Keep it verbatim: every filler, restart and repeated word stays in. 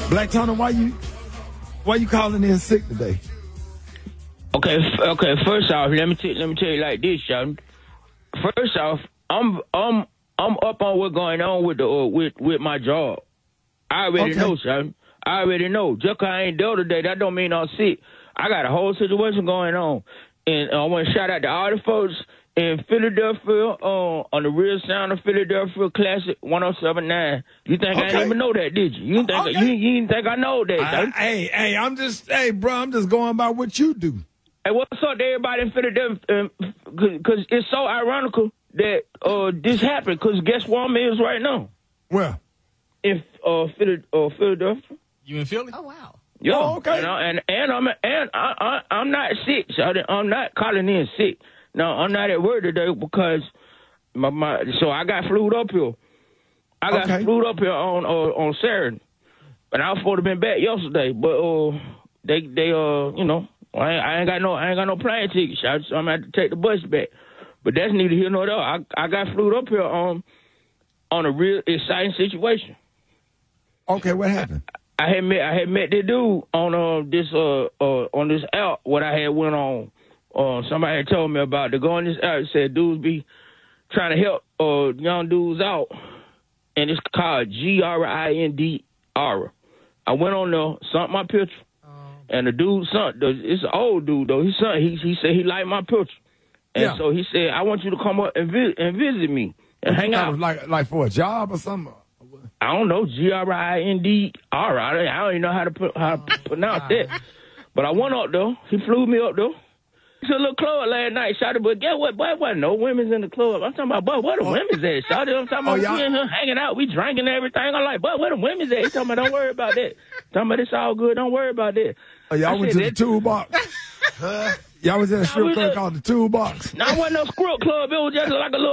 Black Tony, why you why you calling in sick today? Okay, okay. First off, let me t- let me tell you like this, Sheldon. First off, I'm I'm I'm up on what's going on with the uh, with with my job. I already Okay. know, Sheldon. I already know. Just 'cause I ain't there today, that don't mean I'm sick. I got a whole situation going on, and I want to shout out to all the folks in Philadelphia uh, on the Real Sound of Philadelphia Classic one oh seven point nine. You think I Okay. didn't even know that, did you? You think Okay. you, you didn't think I know that? I, Sheldon? hey, hey, I'm just, hey, bro, I'm just going by what you do. Hey, what's up to everybody in Philadelphia? Because it's so ironical that uh, this happened. Because guess where I'm is right now? Well, In uh, Phila- uh, Philadelphia. You in Philly? Oh, wow. Yeah. Oh, okay. And, I, and and I'm and I, I I'm not sick. So I'm not calling in sick. No, I'm not at work today because my, my so I got flued up here. I got Okay. flued up here on uh, on Saturday, and I was supposed to been back yesterday, but uh they they uh you know I ain't, I ain't got no I ain't got no plane tickets. So I'm gonna have to take the bus back. But that's neither here nor there. I I got flued up here on on a real exciting situation. okay, what happened? I had met I had met this dude on uh this uh uh on this app what I had went on. Uh somebody had told me about to go on this app. It said dudes be trying to help uh young dudes out, and it's called G R I N D R. I went on there, sent my picture, and the dude son, it's an old dude though. His son, he he said he liked my picture, and Yeah. so he said I want you to come up and visit and visit me and What hang you thought it out. was like, like for a job or something? I don't know, G R I N D R. I don't, I don't even know how to put, how to pronounce that. But I went up though. He flew me up though. It's a little club last night, shouted, but guess what, boy? Wasn't no women's in the club. I'm talking about, boy, where the women's at, shouted. I'm talking Oh, about, y'all- we in here hanging out, we drinking everything. I'm like, boy, where the women's at? He talking about, don't worry about that. Talking about, it's all good, don't worry about that. Oh, y'all I went said to the that- toolbox. Y'all was at a strip we club just- called the Toolbox. No, it wasn't no squirrel club. It was just like a little